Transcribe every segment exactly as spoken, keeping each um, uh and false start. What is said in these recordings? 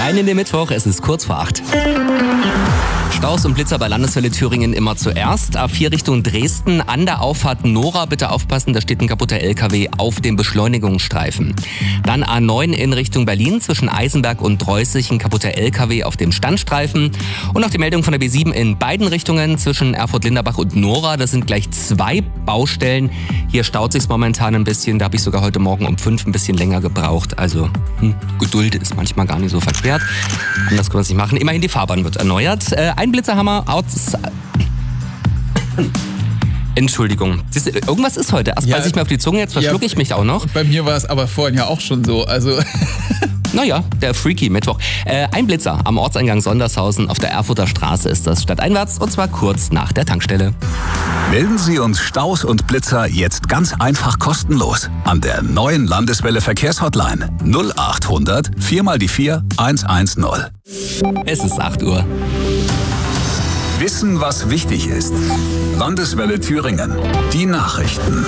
Rein in den Mittwoch, es ist kurz vor acht. Staus und Blitzer bei Landeswelle Thüringen immer zuerst. A vier Richtung Dresden an der Auffahrt Nora. Bitte aufpassen, da steht ein kaputter L K W auf dem Beschleunigungsstreifen. Dann A neun in Richtung Berlin zwischen Eisenberg und Dreußig. Ein kaputter L K W auf dem Standstreifen. Und noch die Meldung von der B sieben in beiden Richtungen zwischen Erfurt-Linderbach und Nora. Das sind gleich zwei Baustellen. Hier staut sich's momentan ein bisschen. Da habe ich sogar heute Morgen um fünf ein bisschen länger gebraucht. Also hm, Geduld ist manchmal gar nicht so verkehrt. Anders können wir es nicht machen. Immerhin die Fahrbahn wird erneuert. Äh, ein Blitzerhammer aus... Entschuldigung. Siehst du, irgendwas ist heute. Erst Ja, beiß ich mir auf die Zunge, jetzt verschlucke ja, ich mich auch noch. Bei mir war es aber vorhin ja auch schon so. Also Naja, der Freaky Mittwoch. Äh, ein Blitzer am Ortseingang Sondershausen auf der Erfurter Straße ist das stadteinwärts und zwar kurz nach der Tankstelle. Melden Sie uns Staus und Blitzer jetzt ganz einfach kostenlos an der neuen Landeswelle Verkehrshotline null acht hundert vier mal die vier eins eins null. Es ist acht Uhr. Wissen, was wichtig ist. Landeswelle Thüringen. Die Nachrichten.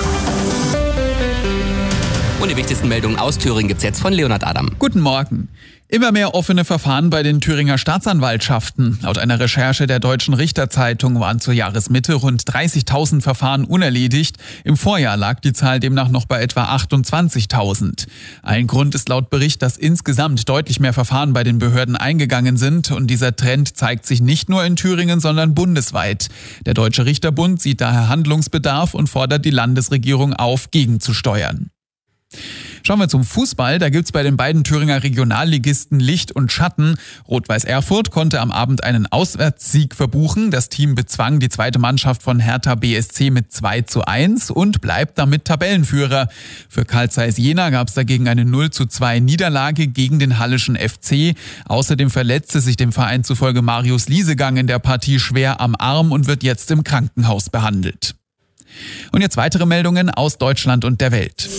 Und die wichtigsten Meldungen aus Thüringen gibt's jetzt von Leonhard Adam. guten Morgen. Immer mehr offene Verfahren bei den Thüringer Staatsanwaltschaften. Laut einer Recherche der Deutschen Richterzeitung waren zur Jahresmitte rund dreißigtausend Verfahren unerledigt. Im Vorjahr lag die Zahl demnach noch bei etwa achtundzwanzigtausend. Ein Grund ist laut Bericht, dass insgesamt deutlich mehr Verfahren bei den Behörden eingegangen sind. Und dieser Trend zeigt sich nicht nur in Thüringen, sondern bundesweit. Der Deutsche Richterbund sieht daher Handlungsbedarf und fordert die Landesregierung auf, gegenzusteuern. Schauen wir zum Fußball. Da gibt's bei den beiden Thüringer Regionalligisten Licht und Schatten. Rot-Weiß Erfurt konnte am Abend einen Auswärtssieg verbuchen. Das Team bezwang die zweite Mannschaft von Hertha B S C mit zwei zu eins und bleibt damit Tabellenführer. Für Carl Zeiss Jena gab's dagegen eine null zu zwei Niederlage gegen den Halleschen F C. Außerdem verletzte sich dem Verein zufolge Marius Liesegang in der Partie schwer am Arm und wird jetzt im Krankenhaus behandelt. Und jetzt weitere Meldungen aus Deutschland und der Welt.